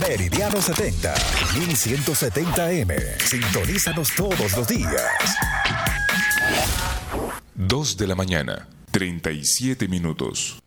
Meridiano 70, 1170M. Sintonízanos todos los días. 2 de la mañana, 37 minutos.